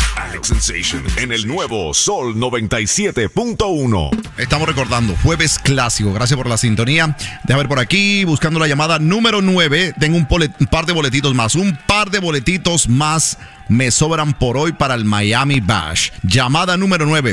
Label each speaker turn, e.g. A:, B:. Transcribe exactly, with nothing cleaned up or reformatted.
A: Alex Sensation en el nuevo Sol noventa y siete punto uno.
B: Estamos recordando, jueves clásico. Gracias por la sintonía. Deja ver por aquí, buscando la llamada número nueve. Tengo un, un par de boletitos más. Un par de boletitos más me sobran por hoy para el Miami Bash. Llamada número nueve.